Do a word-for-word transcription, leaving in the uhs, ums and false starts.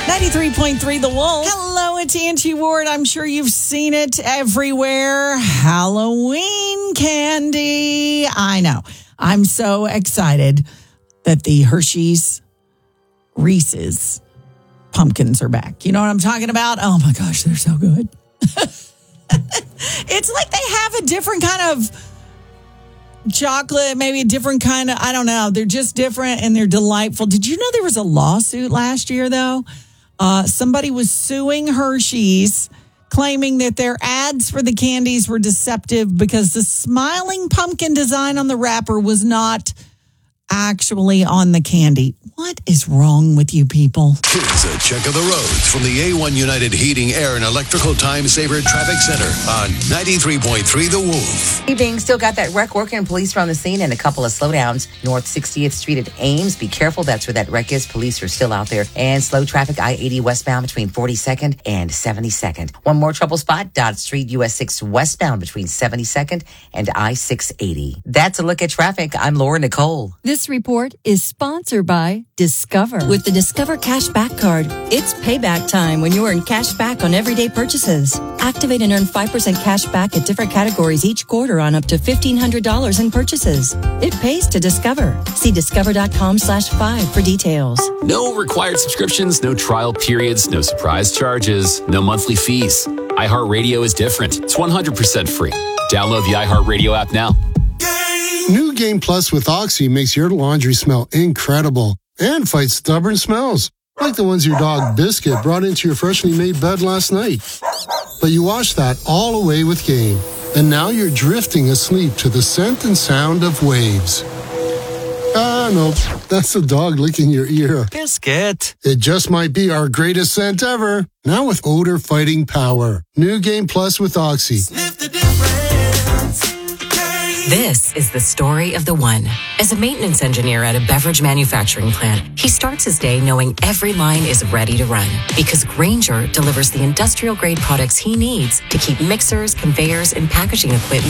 ninety-three point three The Wolf. Hello, it's Angie Ward. I'm sure you've seen it everywhere. Halloween candy. I know. I'm so excited that the Hershey's Reese's pumpkins are back. You know what I'm talking about? Oh my gosh, they're so good. It's like they have a different kind of chocolate, maybe a different kind of, I don't know. They're just different and they're delightful. Did you know there was a lawsuit last year, though? Uh, somebody was suing Hershey's, claiming that their ads for the candies were deceptive because the smiling pumpkin design on the wrapper was not actually on the candy. What is wrong with you people? Here's a check of the roads from the A one United Heating, Air, and Electrical Time Saver Traffic Center on ninety-three point three The Wolf. Evening, still got that wreck working. Police are on the scene and a couple of slowdowns. North sixtieth Street at Ames. Be careful. That's where that wreck is. Police are still out there. And slow traffic, I eighty westbound between forty-second and seventy-second. One more trouble spot, Dodge Street, U S six westbound between seventy-second and I six eighty. That's a look at traffic. I'm Laura Nicole. This report is sponsored by Discover. With the Discover Cash Back Card, it's payback time when you earn cash back on everyday purchases. Activate and earn five percent cash back at different categories each quarter on up to fifteen hundred dollars in purchases. It pays to Discover. See discover.com slash five for details. No required subscriptions, no trial periods, no surprise charges, no monthly fees. iHeartRadio is different. It's one hundred percent free. Download the iHeartRadio app now. New Game Plus with Oxy makes your laundry smell incredible and fights stubborn smells, like the ones your dog Biscuit brought into your freshly made bed last night. But you washed that all away with Game, and now you're drifting asleep to the scent and sound of waves. Ah, no, that's the dog licking your ear. Biscuit. It just might be our greatest scent ever, now with odor-fighting power. New Game Plus with Oxy. Sniff the difference. This is the story of the one. As a maintenance engineer at a beverage manufacturing plant, he starts his day knowing every line is ready to run because Grainger delivers the industrial-grade products he needs to keep mixers, conveyors, and packaging equipment